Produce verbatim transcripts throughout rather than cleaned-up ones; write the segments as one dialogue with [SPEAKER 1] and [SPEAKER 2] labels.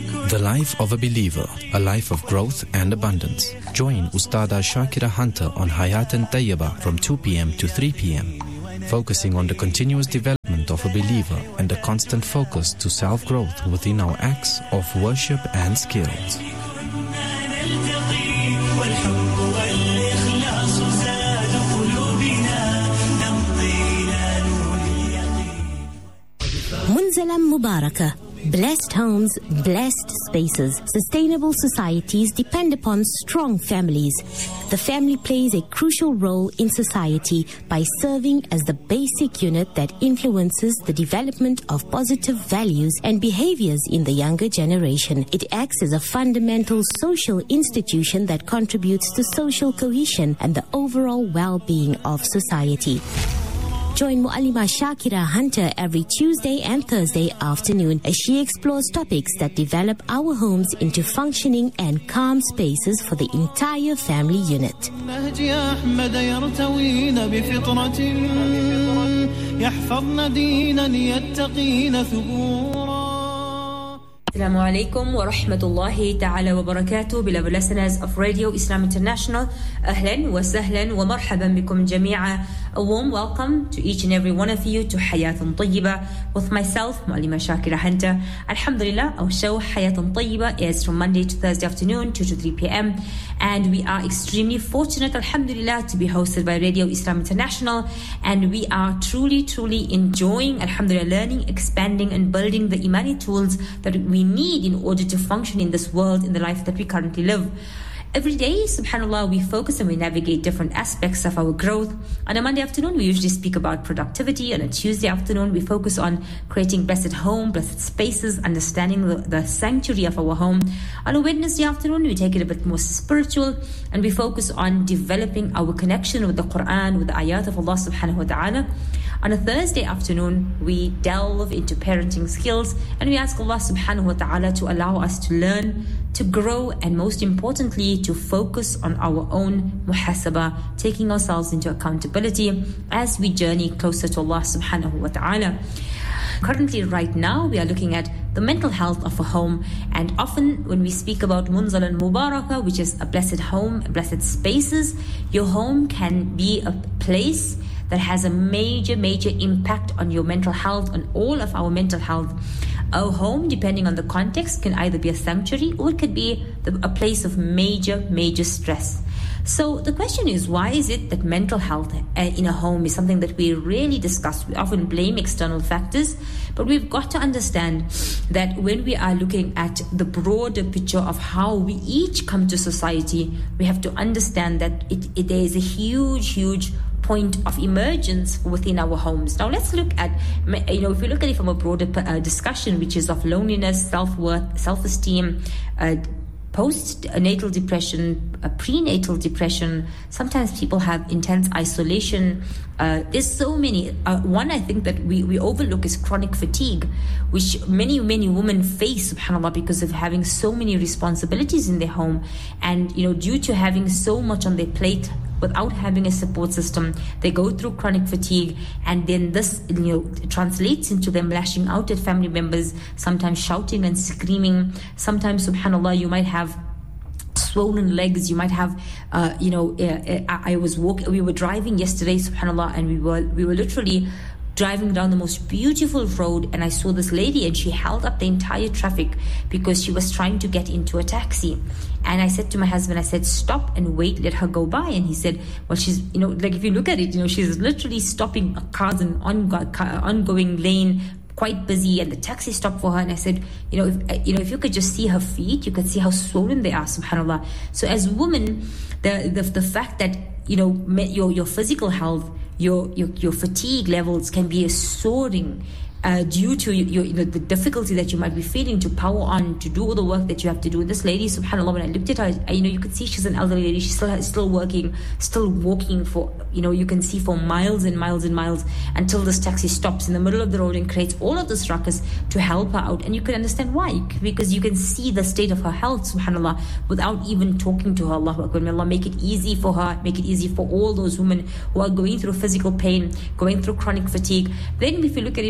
[SPEAKER 1] The life of a believer, a life of growth and abundance. Join Ustada Shakira Hunter on Hayatan Tayyaba from two p.m. to three p.m. focusing on the continuous development of a believer and a constant focus to self-growth within our acts of worship and skills.
[SPEAKER 2] Munzalam Mubarakah. Blessed homes, blessed spaces. Sustainable societies depend upon strong families. The family plays a crucial role in society by serving as the basic unit that influences the development of positive values and behaviors in the younger generation. It acts as a fundamental social institution that contributes to social cohesion and the overall well-being of society. Join Muallima Shakira Hunter every Tuesday and Thursday afternoon as she explores topics that develop our homes into functioning and calm spaces for the entire family unit.
[SPEAKER 3] Assalamu alaikum wa rahmatullahi ta'ala wa barakatuh. Beloved listeners of Radio Islam International, ahlan wa sahlan wa marhaban bikum jami'a. A warm welcome to each and every one of you to Hayatun Tayyiba with myself, Muallima Shakira Hunter. Alhamdulillah, our show Hayatun Tayyiba is from Monday to Thursday afternoon, two to three p.m. And we are extremely fortunate, alhamdulillah, to be hosted by Radio Islam International. And we are truly, truly enjoying, alhamdulillah, learning, expanding and building the imani tools that we need in order to function in this world, in the life that we currently live. Every day, subhanAllah, we focus and we navigate different aspects of our growth. On a Monday afternoon, we usually speak about productivity. On a Tuesday afternoon, we focus on creating blessed home, blessed spaces, understanding the, the sanctuary of our home. On a Wednesday afternoon, we take it a bit more spiritual and we focus on developing our connection with the Quran, with the ayat of Allah subhanahu wa ta'ala. On a Thursday afternoon, we delve into parenting skills and we ask Allah subhanahu wa ta'ala to allow us to learn, to grow, and most importantly, to focus on our own muhasabah, taking ourselves into accountability as we journey closer to Allah subhanahu wa ta'ala. Currently, right now, we are looking at the mental health of a home, and often when we speak about Munzalan Mubarakah, which is a blessed home, blessed spaces, your home can be a place that has a major, major impact on your mental health, on all of our mental health. Our home, depending on the context, can either be a sanctuary or it could be the, a place of major, major stress. So the question is, why is it that mental health in a home is something that we rarely discuss? We often blame external factors, but we've got to understand that when we are looking at the broader picture of how we each come to society, we have to understand that it, it, there is a huge, huge point of emergence within our homes. Now let's look at, you know, if we look at it from a broader uh, discussion, which is of loneliness, self-worth, self-esteem, uh, post-natal depression, uh, prenatal depression. Sometimes people have intense isolation. Uh, there's so many. Uh, one I think that we, we overlook is chronic fatigue, which many, many women face, subhanAllah, because of having so many responsibilities in their home. And, you know, due to having so much on their plate, without having a support system, they go through chronic fatigue, and then this, you know, translates into them lashing out at family members, sometimes shouting and screaming. Sometimes, subhanAllah, you might have swollen legs, you might have, uh, you know, uh, I, I was walking, we were driving yesterday, subhanAllah, and we were, we were literally driving down the most beautiful road, and I saw this lady and she held up the entire traffic because she was trying to get into a taxi. And I said to my husband, I said, stop and wait, let her go by. And he said, well, she's, you know, like if you look at it, you know, she's literally stopping cars in ongo- ongoing lane, quite busy, and the taxi stopped for her. And I said, you know, if, you know, if you could just see her feet, you could see how swollen they are, subhanAllah. So as women, the, the, the fact that, you know, your, your physical health, your, your, your fatigue levels can be soaring uh, due to your, you know, the difficulty that you might be feeling to power on, to do all the work that you have to do. And this lady, subhanAllah, when I looked at her, I, you know, you could see she's an elderly lady. She's still, still working, still walking for, you know, you can see for miles and miles and miles until this taxi stops in the middle of the road and creates all of this ruckus to help her out. And you can understand why, because you can see the state of her health, subhanAllah, without even talking to her. Allahu Akbar. May Allah make it easy for her, make it easy for all those women who are going through physical pain, going through chronic fatigue. Then if you look at it from a different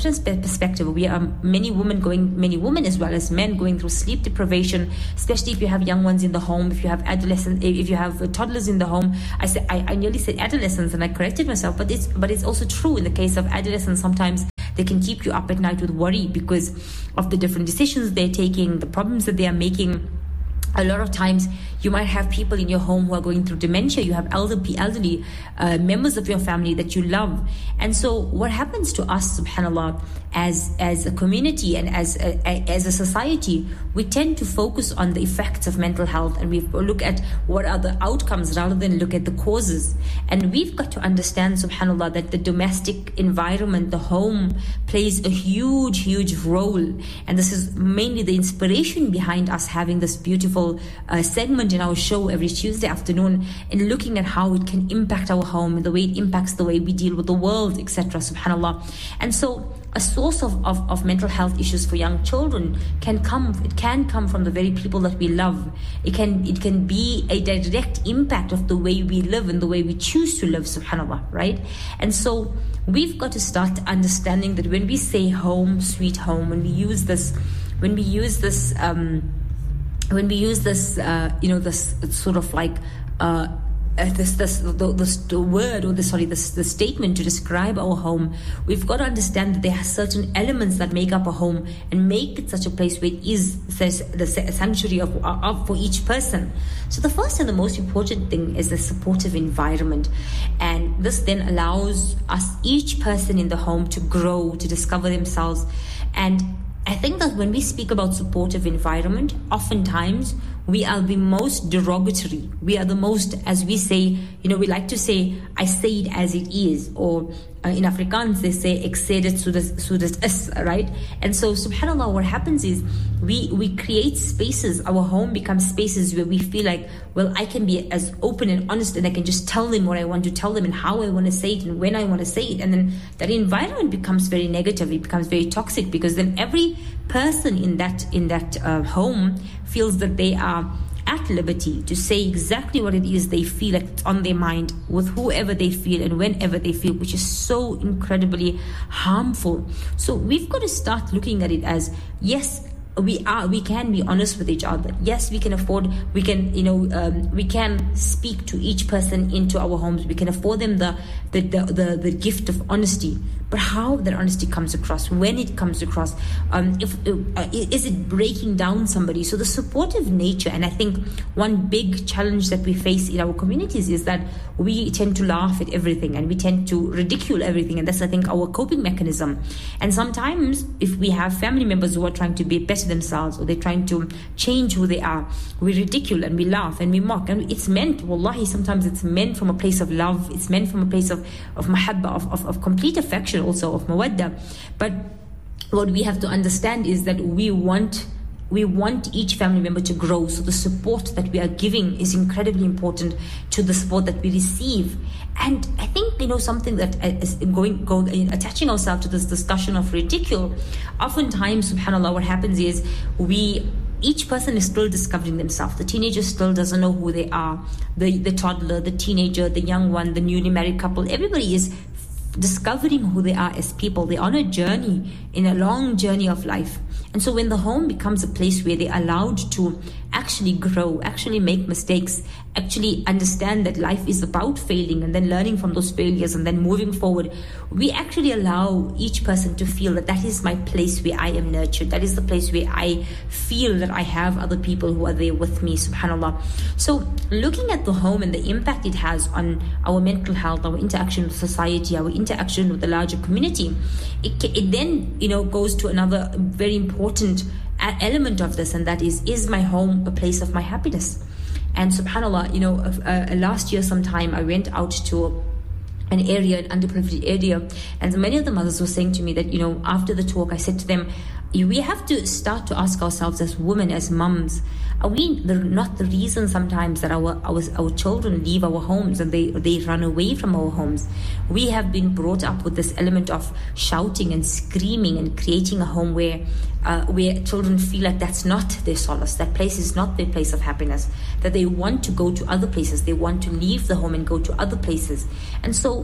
[SPEAKER 3] Western perspective, we are many women going, many women as well as men going through sleep deprivation, especially if you have young ones in the home, if you have adolescents, if you have toddlers in the home. I said I, I nearly said adolescents, and I corrected myself, but it's but it's also true in the case of adolescents. Sometimes they can keep you up at night with worry because of the different decisions they're taking, the problems that they are making. A lot of times you might have people in your home who are going through dementia. You have elderly, elderly uh, members of your family that you love. And so what happens to us, subhanAllah, as as a community and as a, as a society, we tend to focus on the effects of mental health, and we look at what are the outcomes rather than look at the causes. And we've got to understand, subhanAllah, that the domestic environment, the home, plays a huge, huge role. And this is mainly the inspiration behind us having this beautiful Uh, segment in our show every Tuesday afternoon, in looking at how it can impact our home, the way it impacts the way we deal with the world, et cetera. Subhanallah. And so a source of, of, of mental health issues for young children can come it can come from the very people that we love. It can it can be a direct impact of the way we live and the way we choose to live, subhanallah, right? And so we've got to start understanding that when we say home, sweet home, when we use this when we use this um when we use this, uh, you know, this sort of like uh, this this the, this the word or the sorry this the statement to describe our home, we've got to understand that there are certain elements that make up a home and make it such a place where it is the sanctuary of, of for each person. So the first and the most important thing is the supportive environment, and this then allows us, each person in the home, to grow, to discover themselves. And I think that when we speak about supportive environment, oftentimes we are the most derogatory. We are the most, as we say, you know, we like to say, I say it as it is, or uh, in Afrikaans they say, ek sê dit so dit is, right? And so, subhanAllah, what happens is we we create spaces. Our home becomes spaces where we feel like, well, I can be as open and honest, and I can just tell them what I want to tell them and how I want to say it and when I want to say it. And then that environment becomes very negative. It becomes very toxic, because then every person in that in that uh, home feels that they are at liberty to say exactly what it is they feel like it's on their mind, with whoever they feel and whenever they feel, which is so incredibly harmful. So we've got to start looking at it as, yes, we are we can be honest with each other. Yes, we can afford we can you know um, we can speak to each person into our homes. We can afford them the the, the the the gift of honesty. But how that honesty comes across, when it comes across, um, if uh, is it breaking down somebody? So the supportive nature, and I think one big challenge that we face in our communities is that we tend to laugh at everything and we tend to ridicule everything, and that's, I think, our coping mechanism. And sometimes if we have family members who are trying to be better themselves, or they're trying to change who they are, we ridicule and we laugh and we mock, and it's meant, wallahi, sometimes it's meant from a place of love, it's meant from a place of, of mahabba, of, of, of complete affection, also of mawadda. But what we have to understand is that we want we want each family member to grow. So the support that we are giving is incredibly important to the support that we receive. And I think, you know, something that is going, going attaching ourselves to this discussion of ridicule, oftentimes, subhanAllah, what happens is we each person is still discovering themselves. The teenager still doesn't know who they are. The the toddler, the teenager, the young one, the newly married couple, everybody is discovering who they are as people. They're on a journey, in a long journey of life. And so when the home becomes a place where they're allowed to actually grow, actually make mistakes, actually understand that life is about failing and then learning from those failures and then moving forward, we actually allow each person to feel that that is my place where I am nurtured. That is the place where I feel that I have other people who are there with me, subhanAllah. So looking at the home and the impact it has on our mental health, our interaction with society, our interaction with the larger community, it, it then, you know, goes to another very important element of this, and that is, is my home a place of my happiness? And subhanAllah, you know, uh, uh, last year sometime I went out to an area, an underprivileged area, and many of the mothers were saying to me that, you know, after the talk, I said to them, we have to start to ask ourselves as women, as mums, are we the, not the reason sometimes that our, our our children leave our homes and they they run away from our homes? We have been brought up with this element of shouting and screaming and creating a home where uh, where children feel like that's not their solace, that place is not their place of happiness, that they want to go to other places, they want to leave the home and go to other places. And so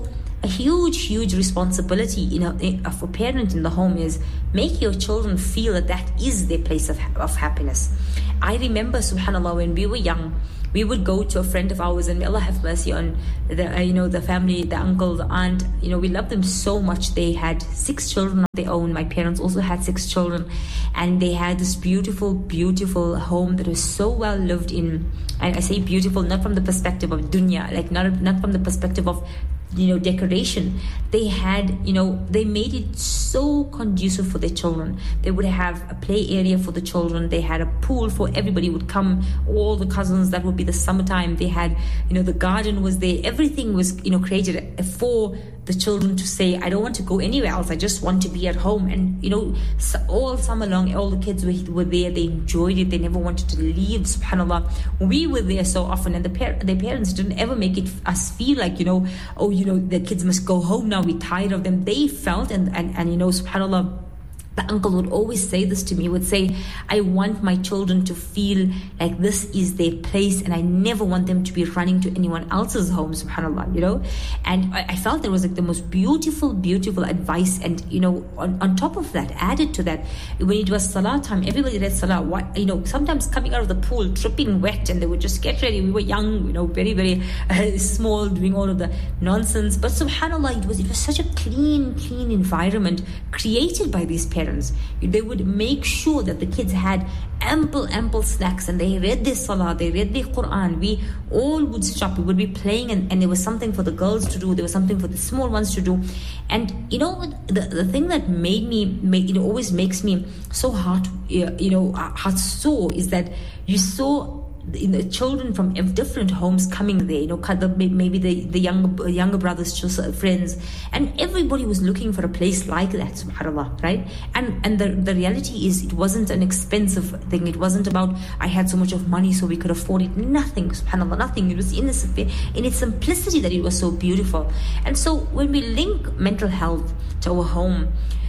[SPEAKER 3] a huge, huge responsibility, you know, of a parent in the home is make your children feel that that is their place of, of happiness. I remember, subhanAllah, when we were young, we would go to a friend of ours, and may Allah have mercy on the, uh, you know, the family, the uncle, the aunt. You know, we loved them so much. They had six children of their own. My parents also had six children, and they had this beautiful, beautiful home that was so well lived in. And I say beautiful not from the perspective of dunya, like not not from the perspective of, you know, decoration. They had, you know, they made it so conducive for their children. They would have a play area for the children. They had a pool for everybody would come, all the cousins. That would be the summertime. They had, you know, the garden was there. Everything was, you know, created for the children to say, I don't want to go anywhere else. I just want to be at home. And, you know, so all summer long, all the kids were, were there. They enjoyed it. They never wanted to leave, subhanAllah. We were there so often, and the par- their parents didn't ever make it us feel like, you know, oh, you know, the kids must go home now. We're tired of them. They felt, and, and, and you know, subhanAllah, the uncle would always say this to me, would say, I want my children to feel like this is their place, and I never want them to be running to anyone else's home, subhanAllah, you know. And I, I felt there was like the most beautiful, beautiful advice. And, you know, on, on top of that, added to that, when it was salah time, everybody read salah. What, you know, sometimes coming out of the pool, dripping wet, and they would just get ready. We were young, you know, very, very uh, small, doing all of the nonsense. But subhanAllah, it was, it was such a clean, clean environment created by these parents. They would make sure that the kids had ample, ample snacks, and they read their salah, they read their Quran. We all would stop, we would be playing, and, and there was something for the girls to do, there was something for the small ones to do. And, you know, the, the thing that made me, make, it always makes me so heart, you know, heart sore, is that you saw the children from different homes coming there, you know, maybe the, the younger younger brothers, friends, and everybody was looking for a place like that, subhanAllah, right? And and the, the reality is, it wasn't an expensive thing. It wasn't about, I had so much of money so we could afford it. Nothing, subhanAllah, nothing. It was in its, in its simplicity that it was so beautiful. And so when we link mental health to our home,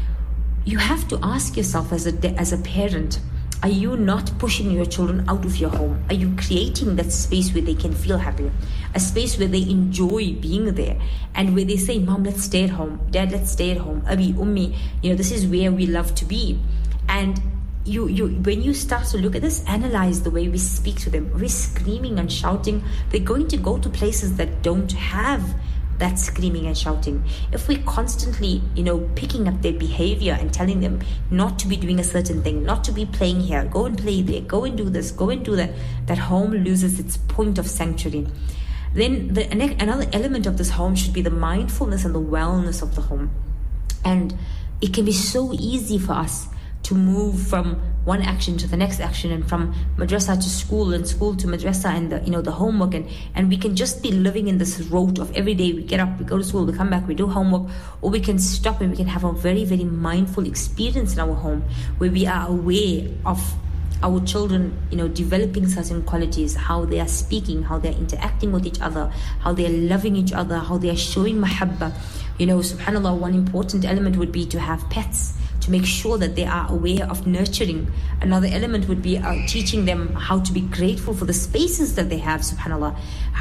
[SPEAKER 3] you have to ask yourself as a as a parent, are you not pushing your children out of your home? Are you creating that space where they can feel happy? A space where they enjoy being there, and where they say, Mom, let's stay at home. Dad, let's stay at home. Abi, Ummi, you know, this is where we love to be. And you, you, when you start to look at this, analyze the way we speak to them. We're screaming and shouting. They're going to go to places that don't have that screaming and shouting. If we're constantly, you know, picking up their behavior and telling them not to be doing a certain thing, not to be playing here, go and play there, go and do this, go and do that, that home loses its point of sanctuary. Then the, another element of this home should be the mindfulness and the wellness of the home. And it can be so easy for us to move from one action to the next action, and from madrasa to school, and school to madrasa, and the, you know, the homework, and and we can just be living in this rote of every day. We get up, we go to school, we come back, we do homework, or we can stop and we can have a very, very mindful experience in our home, where we are aware of our children, you know, developing certain qualities, how they are speaking, how they are interacting with each other, how they are loving each other, how they are showing mahabbah. You know, subhanAllah, one important element would be to have pets, to make sure that they are aware of nurturing. Another element would be uh, teaching them how to be grateful for the spaces that they have, subhanAllah.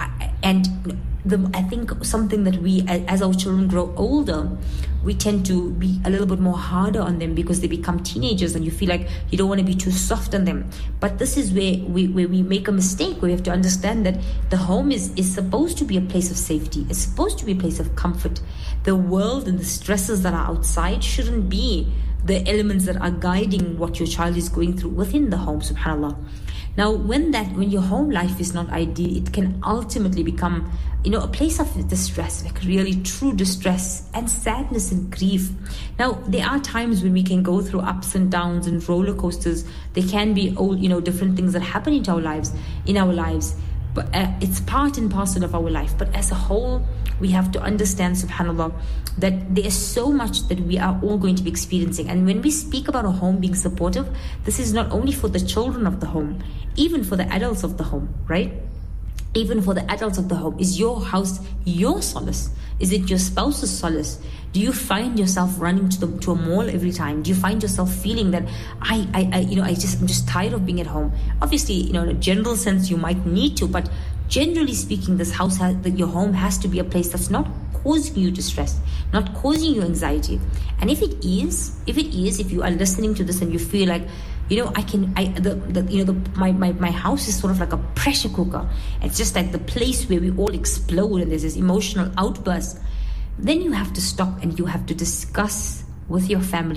[SPEAKER 3] And the, I think something that we, as our children grow older, we tend to be a little bit more harder on them, because they become teenagers and you feel like you don't want to be too soft on them. But this is where we, where we make a mistake, where we have to understand that the home is, is supposed to be a place of safety. It's supposed to be a place of comfort. The world and the stresses that are outside shouldn't be the elements that are guiding what your child is going through within the home, subhanAllah. Now, when that, when your home life is not ideal, it can ultimately become, you know, a place of distress, like really true distress and sadness and grief. Now, there are times when we can go through ups and downs and roller coasters. There can be, all, you know, different things that happen in our lives, in our lives. But uh, it's part and parcel of our life. But as a whole, we have to understand, subhanAllah, that there is so much that we are all going to be experiencing. And when we speak about a home being supportive, this is not only for the children of the home, even for the adults of the home, right? Even for the adults of the home. Is your house your solace? Is it your spouse's solace? Do you find yourself running to the to a mall every time? Do you find yourself feeling that I, I, I you know, I just I'm just tired of being at home? Obviously, you know, in a general sense, you might need to, but generally speaking, this house has, that your home has to be a place that's not causing you distress, not causing you anxiety. And if it is, if it is, if you are listening to this and you feel like, you know, I can, I, the, the you know, the, my, my, my house is sort of like a pressure cooker. It's just like the place where we all explode and there's this emotional outburst. Then you have to stop and you have to discuss with your family